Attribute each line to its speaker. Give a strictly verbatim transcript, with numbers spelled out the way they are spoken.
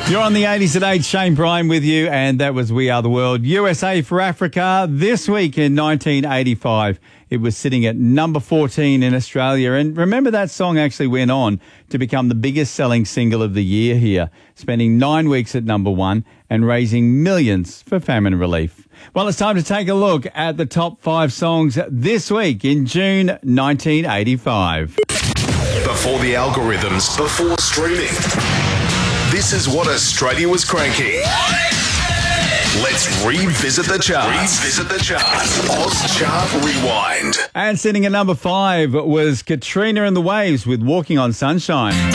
Speaker 1: You're on the eighties at eight, Shane Bryan with you, and that was We Are the World. U S A for Africa this week in nineteen eighty-five. It was sitting at number fourteen in Australia. And remember, that song actually went on to become the biggest selling single of the year here, spending nine weeks at number one and raising millions for famine relief. Well, it's time to take a look at the top five songs this week in June nineteen eighty-five.
Speaker 2: Before the algorithms, before streaming. This is what Australia was cranking. Let's revisit the charts. Revisit the charts. Oz Chart Rewind.
Speaker 1: And sitting at number five was Katrina and the Waves with Walking on Sunshine.